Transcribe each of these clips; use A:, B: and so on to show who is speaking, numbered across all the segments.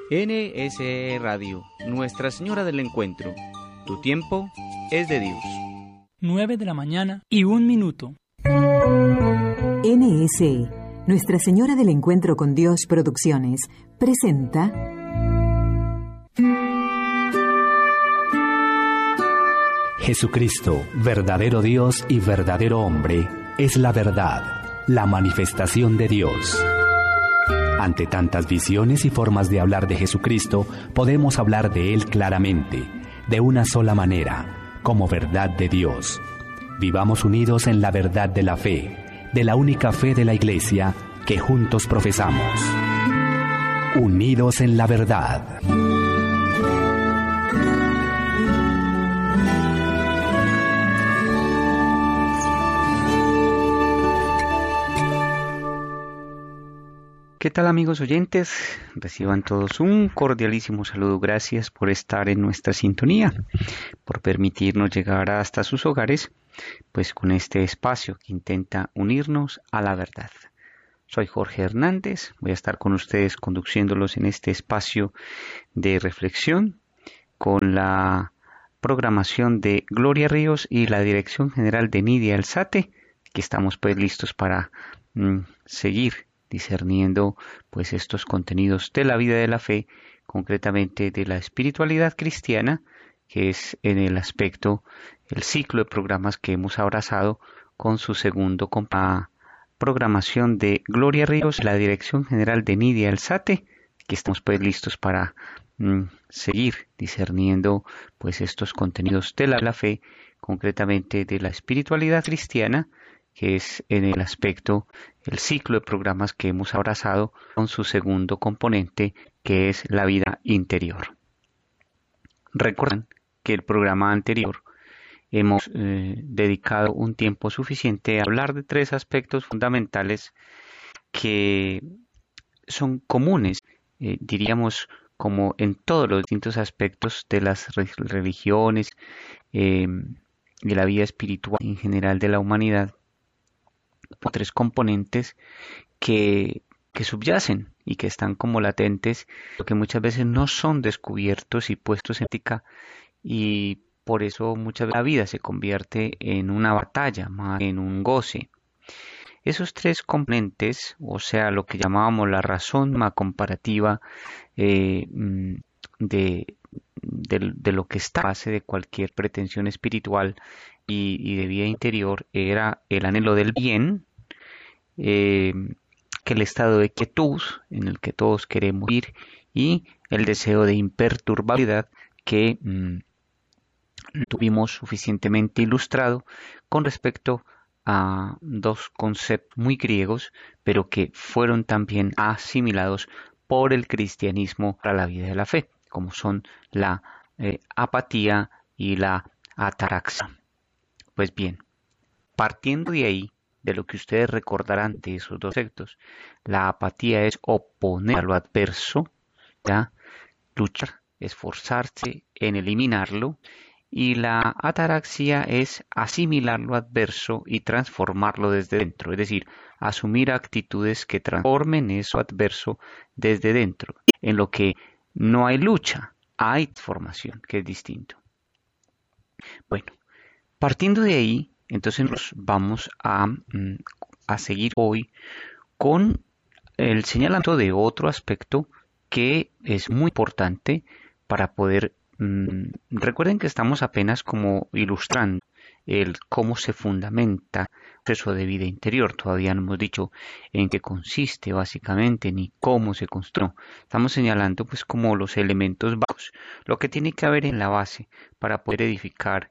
A: NSE Radio, Nuestra Señora del Encuentro. Tu tiempo es de Dios.
B: 9:01
C: NSE, Nuestra Señora del Encuentro con Dios Producciones, presenta
D: Jesucristo, verdadero Dios y verdadero hombre, es la verdad, la manifestación de Dios. Ante tantas visiones y formas de hablar de Jesucristo, podemos hablar de Él claramente, de una sola manera, como verdad de Dios. Vivamos unidos en la verdad de la fe, de la única fe de la Iglesia que juntos profesamos. Unidos en la verdad.
A: ¿Qué tal, amigos oyentes? Reciban todos un cordialísimo saludo. Gracias por estar en nuestra sintonía, por permitirnos llegar hasta sus hogares, pues con este espacio que intenta unirnos a la verdad. Soy Jorge Hernández, voy a estar con ustedes conduciéndolos en este espacio de reflexión con la programación de Gloria Ríos y la dirección general de Nidia Alzate, que estamos pues listos para seguir discerniendo pues estos contenidos de la vida de la fe, concretamente de la espiritualidad cristiana, que es en el aspecto, el ciclo de programas que hemos abrazado con su segundo programación de Gloria Ríos, la dirección general de Nidia Alzate, que estamos pues listos para seguir discerniendo pues estos contenidos de la fe, concretamente de la espiritualidad cristiana, que es en el aspecto, el ciclo de programas que hemos abrazado con su segundo componente, que es la vida interior. Recuerden que el programa anterior hemos dedicado un tiempo suficiente a hablar de tres aspectos fundamentales que son comunes, diríamos, como en todos los distintos aspectos de las religiones, de la vida espiritual en general de la humanidad. Tres componentes que subyacen y que están como latentes, que muchas veces no son descubiertos y puestos en práctica, y por eso muchas veces la vida se convierte en una batalla, más en un goce. Esos tres componentes, o sea, lo que llamábamos la razón comparativa de lo que está a base de cualquier pretensión espiritual y de vida interior, era el anhelo del bien, que el estado de quietud en el que todos queremos ir, y el deseo de imperturbabilidad que tuvimos suficientemente ilustrado con respecto a dos conceptos muy griegos, pero que fueron también asimilados por el cristianismo para la vida de la fe, como son la apatía y la ataraxia. Pues bien, partiendo de ahí, de lo que ustedes recordarán de esos dos aspectos, la apatía es oponer a lo adverso, ¿ya? Luchar, esforzarse en eliminarlo, y la ataraxia es asimilar lo adverso y transformarlo desde dentro, es decir, asumir actitudes que transformen eso adverso desde dentro, en lo que no hay lucha, hay transformación, que es distinto. Bueno, partiendo de ahí, entonces nos vamos a seguir hoy con el señalamiento de otro aspecto que es muy importante para poder... recuerden que estamos apenas como ilustrando el cómo se fundamenta el proceso de vida interior. Todavía no hemos dicho en qué consiste básicamente ni cómo se construye. Estamos señalando pues como los elementos básicos, lo que tiene que haber en la base para poder edificar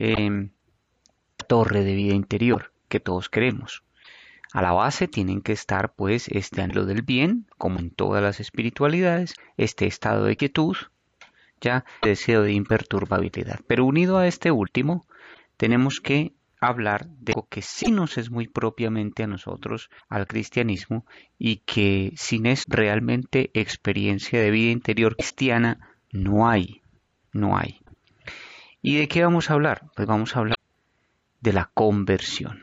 A: torre de vida interior que todos queremos. A la base tienen que estar pues este anhelo del bien, como en todas las espiritualidades, este estado de quietud, ya deseo de imperturbabilidad. Pero unido a este último, tenemos que hablar de algo que sí nos es muy propiamente a nosotros, al cristianismo, y que sin eso realmente experiencia de vida interior cristiana no hay. ¿Y de qué vamos a hablar? Pues vamos a hablar de la conversión.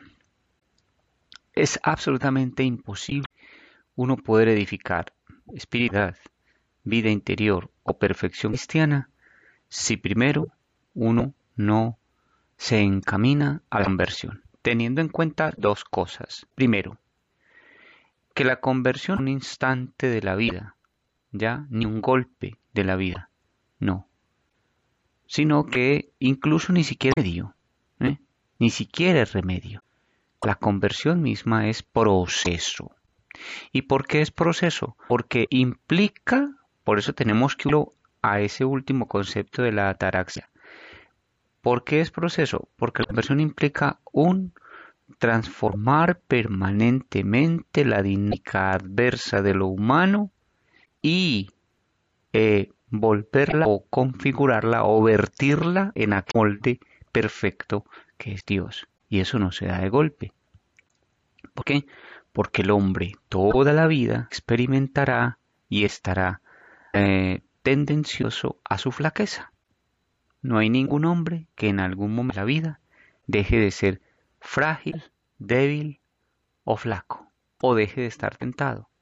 A: Es absolutamente imposible uno poder edificar espiritualidad vida interior o perfección cristiana si primero uno no se encamina a la conversión, teniendo en cuenta dos cosas. Primero, que la conversión es un instante de la vida, ya ni un golpe de la vida, no, sino que incluso ni siquiera es remedio, ni siquiera es remedio. La conversión misma es proceso. ¿Y por qué es proceso? Porque implica, por eso tenemos que irlo a ese último concepto de la ataraxia. ¿Por qué es proceso? Porque la conversión implica un transformar permanentemente la dinámica adversa de lo humano y volverla o configurarla o vertirla en aquel molde perfecto que es Dios. Y eso no se da de golpe. ¿Por qué? Porque el hombre toda la vida experimentará y estará tendencioso a su flaqueza. No hay ningún hombre que en algún momento de la vida deje de ser frágil, débil o flaco, o deje de estar tentado.